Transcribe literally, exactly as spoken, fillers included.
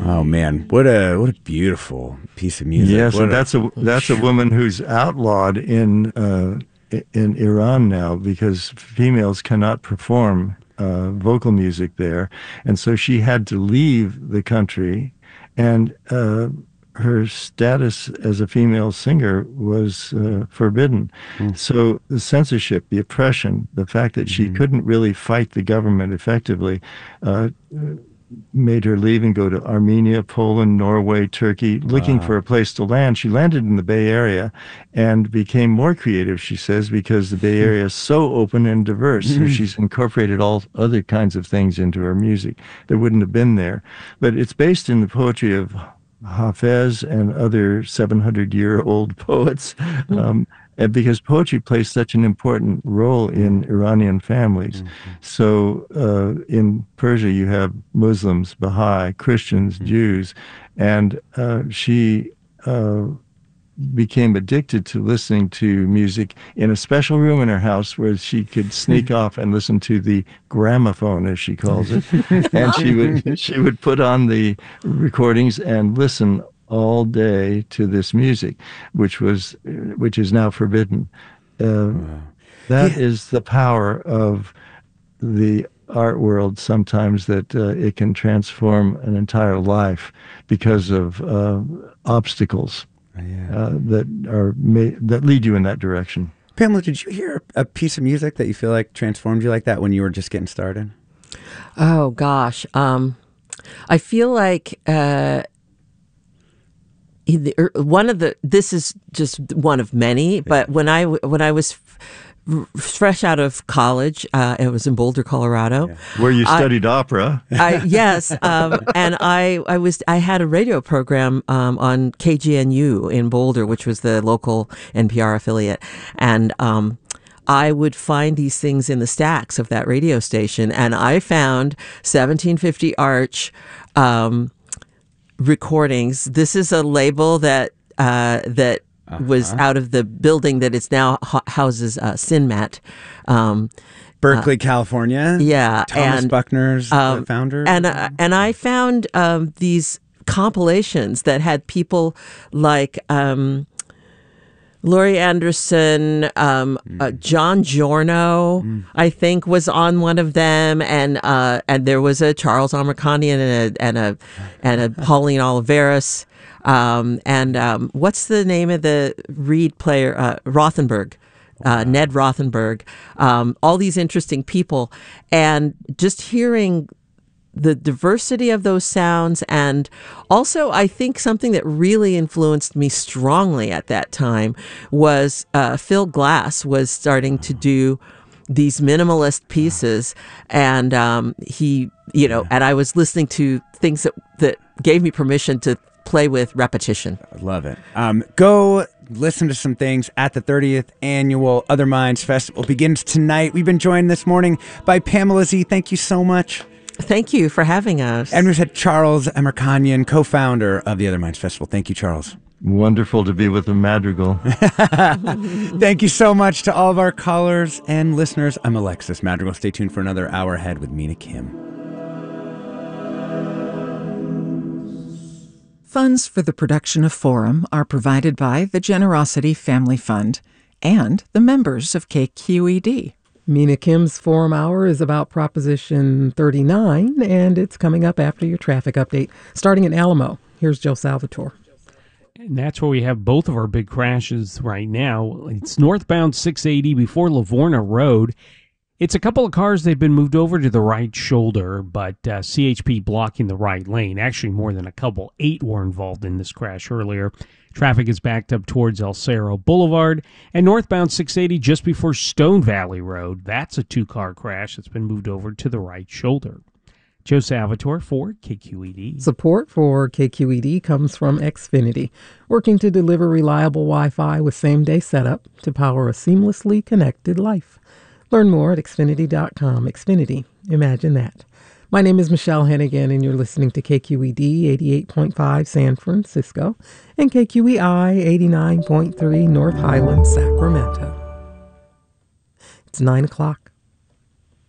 Oh man, what a what a beautiful piece of music. Yes, what and a, that's a that's a woman who's outlawed in uh, in Iran now because females cannot perform uh, vocal music there, and so she had to leave the country, and uh, her status as a female singer was uh, forbidden. Mm. So the censorship, the oppression, the fact that mm-hmm. she couldn't really fight the government effectively. Uh, made her leave and go to Armenia, Poland, Norway, Turkey, looking wow. for a place to land. She landed in the Bay Area and became more creative, she says, because the Bay Area is so open and diverse. So she's incorporated all other kinds of things into her music that wouldn't have been there. But it's based in the poetry of Hafez and other seven hundred year old poets. Um, And because poetry plays such an important role in Iranian families. Mm-hmm. So uh, in Persia, you have Muslims, Baha'i, Christians, mm-hmm. Jews, and uh, she uh, became addicted to listening to music in a special room in her house where she could sneak off and listen to the gramophone, as she calls it. And she would she would put on the recordings and listen all day to this music, which was, which is now forbidden. Uh, wow. That yeah. is the power of the art world sometimes, that uh, it can transform an entire life because of uh, obstacles uh, yeah. uh, that are ma- that lead you in that direction. Pamela, did you hear a piece of music that you feel like transformed you like that when you were just getting started? Oh gosh, um, I feel like. Uh, One of the this is just one of many, but when I when I was f- fresh out of college, uh, it was in Boulder, Colorado, yeah. where you studied I, opera. I, yes, um, and I I was I had a radio program um, on K G N U in Boulder, which was the local N P R affiliate, and um, I would find these things in the stacks of that radio station, and I found seventeen fifty Arch. Um, recordings. This is a label that uh, that uh-huh. was out of the building that it's now ho- houses uh, Sinmat. Um, Berkeley, uh, California. Yeah. Thomas and, Buckner's um, the founder. And, uh, and I found um, these compilations that had people like um, Laurie Anderson, um, mm. uh, John Giorno, mm. I think, was on one of them, and uh, and there was a Charles Amirkhanian and a and a and a Pauline Oliveras, um, and um, what's the name of the reed player? Uh, Rothenberg, uh, Ned Rothenberg. Um, all these interesting people, and just hearing the diversity of those sounds. And also, I think something that really influenced me strongly at that time was uh, Phil Glass was starting to do these minimalist pieces. And um, he, you know, and I was listening to things that, that gave me permission to play with repetition. I love it. Um, go listen to some things at the thirtieth Annual Other Minds Festival. Begins tonight. We've been joined this morning by Pamela Z. Thank you so much. Thank you for having us. And we had Charles Amirkhanian, co-founder of the Other Minds Festival. Thank you, Charles. Wonderful to be with a madrigal. Thank you so much to all of our callers and listeners. I'm Alexis Madrigal. Stay tuned for another hour ahead with Mina Kim. Funds for the production of Forum are provided by the Generosity Family Fund and the members of K Q E D. Mina Kim's Forum Hour is about Proposition thirty-nine, and it's coming up after your traffic update. Starting in Alamo, here's Joe Salvatore. And that's where we have both of our big crashes right now. It's northbound six eighty before Livorno Road. It's a couple of cars. They've been moved over to the right shoulder, but uh, C H P blocking the right lane. Actually, more than a couple. Eight were involved in this crash earlier. Traffic is backed up towards El Cerro Boulevard. And northbound six eighty just before Stone Valley Road. That's a two-car crash that's been moved over to the right shoulder. Joe Salvatore for K Q E D. Support for K Q E D comes from Xfinity, working to deliver reliable Wi-Fi with same-day setup to power a seamlessly connected life. Learn more at Xfinity dot com. Xfinity, imagine that. My name is Michelle Hennigan, and you're listening to K Q E D eighty-eight point five San Francisco and K Q E I eighty-nine point three North Highlands, Sacramento. It's nine o'clock.